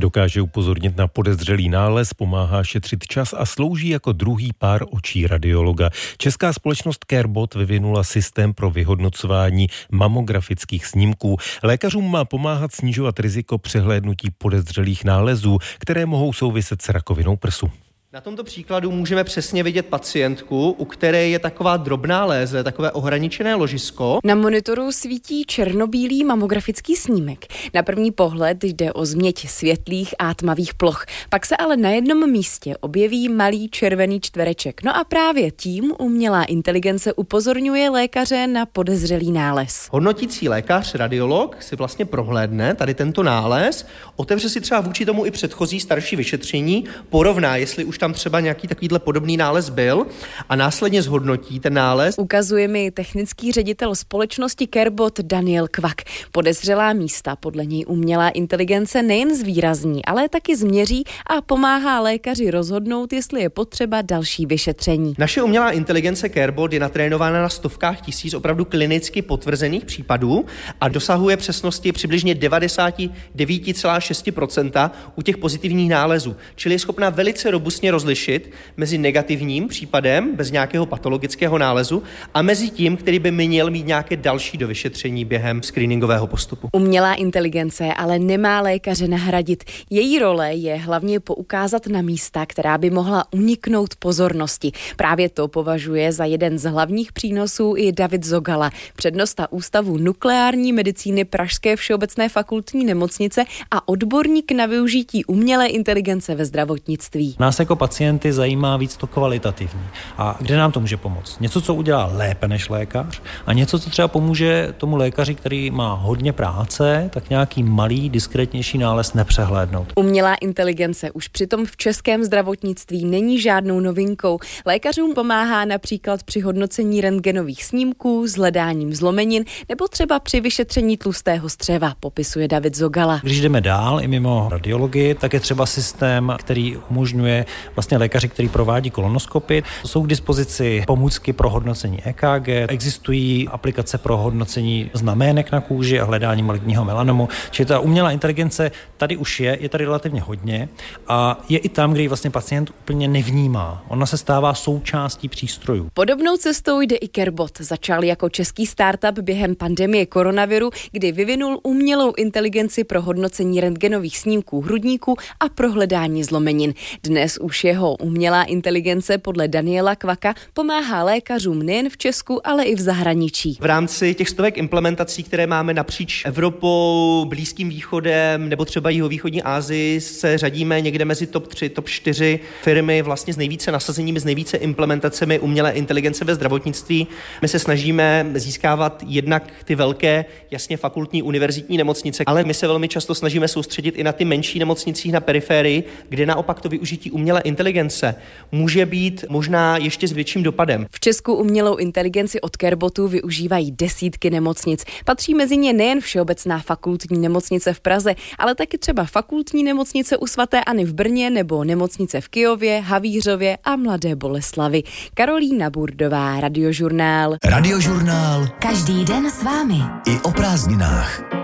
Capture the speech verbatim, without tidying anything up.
Dokáže upozornit na podezřelý nález, pomáhá šetřit čas a slouží jako druhý pár očí radiologa. Česká společnost CareBot vyvinula systém pro vyhodnocování mamografických snímků. Lékařům má pomáhat snižovat riziko přehlédnutí podezřelých nálezů, které mohou souviset s rakovinou prsu. Na tomto příkladu můžeme přesně vidět pacientku, u které je taková drobná léze, takové ohraničené ložisko. Na monitoru svítí černobílý mamografický snímek. Na první pohled jde o změť světlých a tmavých ploch. Pak se ale na jednom místě objeví malý červený čtvereček. No a právě tím umělá inteligence upozorňuje lékaře na podezřelý nález. Hodnotící lékař, radiolog, si vlastně prohlédne tady tento nález, otevře si třeba vůči tomu i předchozí starší vyšetření, porovná, jestli už tam třeba nějaký takovýhle podobný nález byl a následně zhodnotí ten nález. Ukazuje mi technický ředitel společnosti CareBot Daniel Kvak. Podezřelá místa podle něj umělá inteligence nejen zvýrazní, ale taky změří a pomáhá lékaři rozhodnout, jestli je potřeba další vyšetření. Naše umělá inteligence CareBot je natrénována na stovkách tisíc opravdu klinicky potvrzených případů a dosahuje přesnosti přibližně devadesát devět celá šest procenta u těch pozitivních nálezů, čili je schopná velice robustně rozlišit mezi negativním případem bez nějakého patologického nálezu a mezi tím, který by měl mít nějaké další dovyšetření během screeningového postupu. Umělá inteligence ale nemá lékaře nahradit. Její role je hlavně poukázat na místa, která by mohla uniknout pozornosti. Právě to považuje za jeden z hlavních přínosů i David Zogala, přednosta Ústavu nukleární medicíny Pražské všeobecné fakultní nemocnice a odborník na využití umělé inteligence ve zdravotnictví. Nás jako pacienty zajímá víc to kvalitativní. A kde nám to může pomoct? Něco, co udělá lépe než lékař a něco, co třeba pomůže tomu lékaři, který má hodně práce, tak nějaký malý, diskrétnější nález nepřehlédnout. Umělá inteligence už přitom v českém zdravotnictví není žádnou novinkou. Lékařům pomáhá například při hodnocení rentgenových snímků, s hledáním zlomenin nebo třeba při vyšetření tlustého střeva, popisuje David Zogala. Když jdeme dál i mimo radiologii, tak je třeba systém, který umožňuje vlastně lékaři, který provádí kolonoskopy. Jsou k dispozici pomůcky pro hodnocení E K G, existují aplikace pro hodnocení znamének na kůži a hledání maligního melanomu. Čili ta umělá inteligence tady už je, je tady relativně hodně a je i tam, kde ji vlastně pacient úplně nevnímá. Ona se stává součástí přístrojů. Podobnou cestou jde i CareBot. Začal jako český startup během pandemie koronaviru, kdy vyvinul umělou inteligenci pro hodnocení rentgenových snímků hrudníků a pro hledání zlomenin. Dnes už jeho umělá inteligence podle Daniela Kvaka pomáhá lékařům nejen v Česku, ale i v zahraničí. V rámci těch stovek implementací, které máme napříč Evropou, Blízkým východem nebo třeba jihovýchodní Asii, se řadíme někde mezi top tři, top čtyři firmy vlastně s nejvíce nasazeními, s nejvíce implementacemi umělé inteligence ve zdravotnictví. My se snažíme získávat jednak ty velké, jasně fakultní univerzitní nemocnice, ale my se velmi často snažíme soustředit i na ty menší nemocnicí na periferii, kde naopak to využití umělé inteligence může být možná ještě s větším dopadem. V Česku umělou inteligenci od CareBotu využívají desítky nemocnic. Patří mezi ně nejen Všeobecná fakultní nemocnice v Praze, ale taky třeba Fakultní nemocnice u svaté Anny v Brně nebo nemocnice v Kyjově, Havířově a Mladé Boleslavi. Karolína Burdová, Radiožurnál. Radiožurnál. Každý den s vámi. I o prázdninách.